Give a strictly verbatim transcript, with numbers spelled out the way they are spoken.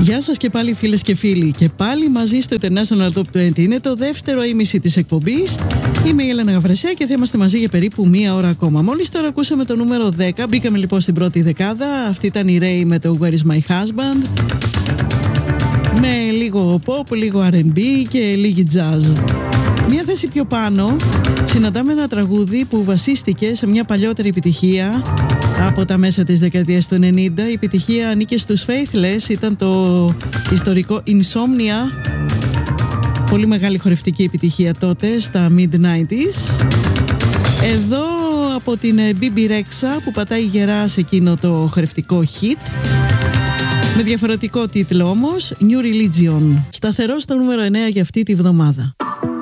Γεια σας και πάλι φίλες και φίλοι, και πάλι μαζί στο International Top είκοσι. Είναι το δεύτερο ήμιση της εκπομπής. Είμαι η Έλενα Γαβρεσέα και θα είμαστε μαζί για περίπου μία ώρα ακόμα. Μόλις τώρα ακούσαμε το νούμερο δέκα, μπήκαμε λοιπόν στην πρώτη δεκάδα. Αυτή ήταν η Ray με το Where is my husband, με λίγο pop, λίγο αρ εντ μπι και λίγη jazz. Μία θέση πιο πάνω συναντάμε ένα τραγούδι που βασίστηκε σε μια παλιότερη επιτυχία από τα μέσα της δεκαετίας του ενενήντα. Η επιτυχία ανήκε στους Faithless, ήταν το ιστορικό Insomnia, πολύ μεγάλη χορευτική επιτυχία τότε στα mid nineties. Εδώ από την Bibi Rexha που πατάει γερά σε εκείνο το χορευτικό hit, με διαφορετικό τίτλο όμως, New Religion, σταθερό στο νούμερο εννέα για αυτή τη βδομάδα.